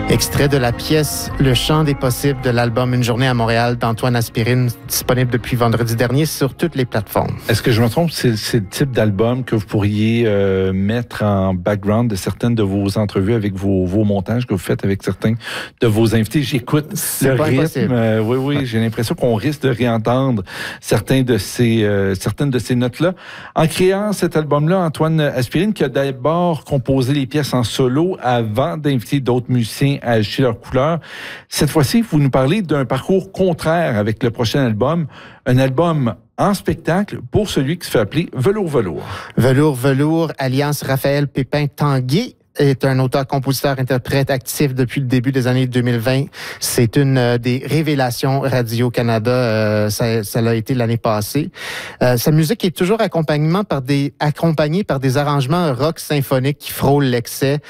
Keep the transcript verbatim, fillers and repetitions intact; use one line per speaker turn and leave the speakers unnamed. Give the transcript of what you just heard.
Extrait de la pièce Le chant des possibles de l'album Une journée à Montréal d'Antoine Aspirine, disponible depuis vendredi dernier sur toutes les plateformes.
Est-ce que je me trompe, c'est, c'est le type d'album que vous pourriez euh, mettre en background de certaines de vos entrevues avec vos, vos montages que vous faites avec certains de vos invités? J'écoute
c'est
le
pas
rythme. Euh, oui, oui, ouais. J'ai l'impression qu'on risque de réentendre certains de ces, euh, certaines de ces notes-là. En créant cet album-là, Antoine Aspirine, qui a d'abord composé les pièces en solo avant d'inviter d'autres musiciens à acheter leur couleur. Cette fois-ci, vous nous parlez d'un parcours contraire avec le prochain album, un album en spectacle pour celui qui se fait appeler Velours Velours.
Velours Velours, alliance Raphaël Pépin-Tanguay, est un auteur-compositeur-interprète actif depuis le début des années deux mille vingt. C'est une euh, des révélations Radio-Canada. Euh, ça, ça l'a été l'année passée. Euh, sa musique est toujours accompagnement par des, accompagnée par des arrangements rock symphoniques qui frôlent l'excès.